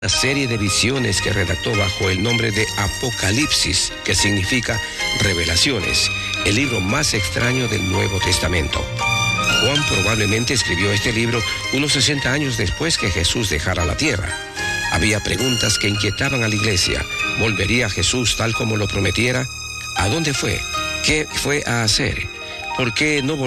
una serie de visiones que redactó bajo el nombre de Apocalipsis, que significa revelaciones, el libro más extraño del Nuevo Testamento. Juan probablemente escribió este libro unos 60 años después que Jesús dejara la tierra. Había preguntas que inquietaban a la iglesia. ¿Volvería Jesús tal como lo prometiera? ¿A dónde fue? ¿Qué fue a hacer? ¿Por qué no volvió?